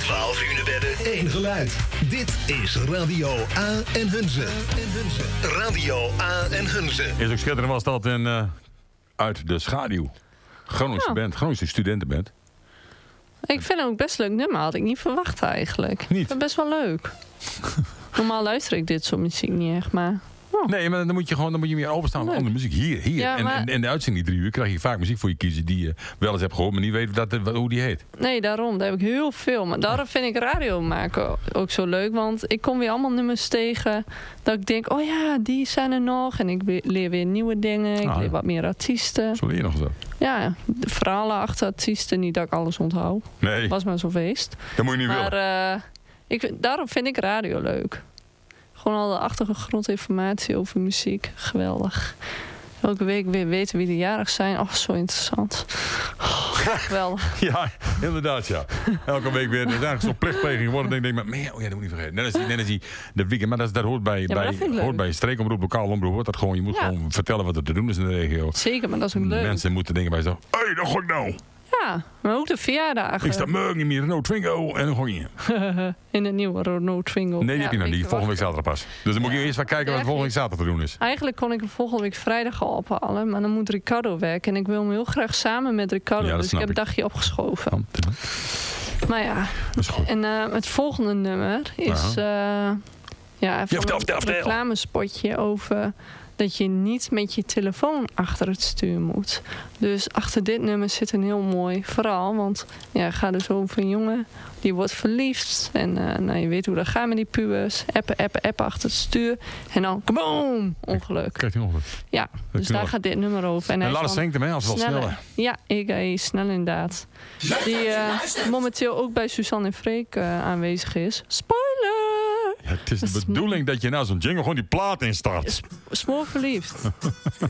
12 uur bedden, 1 geluid. Dit is Radio A en Hunze. Radio A en Hunze. Is ook schitterend was dat uit de schaduw. Groningse band, Groningse studentenband. Ik vind het ook best een leuk nummer. Had ik niet verwacht eigenlijk. Niet? Ik vind het best wel leuk. Normaal luister ik dit soort muziek niet echt, maar... Oh. Nee, maar dan moet je meer openstaan voor andere muziek. Hier. Ja, en de uitzending 3 uur krijg je vaak muziek voor je kiezen die je wel eens hebt gehoord, maar niet weet hoe die heet. Nee, daarom. Daar heb ik heel veel. Maar daarom vind ik radio maken ook zo leuk. Want ik kom weer allemaal nummers tegen dat ik denk, oh ja, die zijn er nog. En ik leer weer nieuwe dingen. Ik leer wat meer artiesten. Zo leer je nog zo. Ja, de verhalen achter artiesten. Niet dat ik alles onthoud. Nee. Was maar zo'n feest. Dat moet je niet willen. Daarom vind ik radio leuk. Gewoon al de achtergrondinformatie over muziek. Geweldig. Elke week weer weten wie de jarig zijn. Oh, zo interessant. Oh, geweldig. Ja, inderdaad, ja. Elke week weer. Dat is eigenlijk zo'n plichtpleging geworden. Dan denk ik, maar dat moet ik niet vergeten. Net als die de weekend. Maar dat hoort bij streekomroep, lokaal omroep. Hoort dat gewoon. Je moet gewoon vertellen wat er te doen is in de regio. Zeker, maar dat is ook leuk. Mensen moeten denken bij zo. Hé, dat gooi ik nou. Ja, maar ook de verjaardagen. Ik sta morgen niet meer Renault Twingo en dan gooi je. In een nieuwe Renault Twingo. Nee, die heb je nog niet. Volgende week zaterdag pas. Dus dan moet je eerst maar kijken wat volgende week zaterdag te doen is. Eigenlijk kon ik hem volgende week vrijdag al ophalen. Maar dan moet Ricardo werken. En ik wil hem heel graag samen met Ricardo. Ja, dus ik heb een dagje opgeschoven. Maar ja. Dat is goed. En het volgende nummer is... een reclamespotje over... dat je niet met je telefoon achter het stuur moet. Dus achter dit nummer zit een heel mooi verhaal. Want het gaat dus over een jongen die wordt verliefd. En je weet hoe dat gaat met die pubers. Appen achter het stuur. En dan, kaboom, ongeluk. Krijgt hij ongeluk? Ja, dus daar gaat dit nummer over. En laat het zingt hem, hè, als het wel sneller. Ja, ik ga snel inderdaad. Die momenteel ook bij Suzanne en Freek aanwezig is. Spoiler! Ja, het is de bedoeling dat je na zo'n jingle gewoon die plaat instart. Smoor verliefd.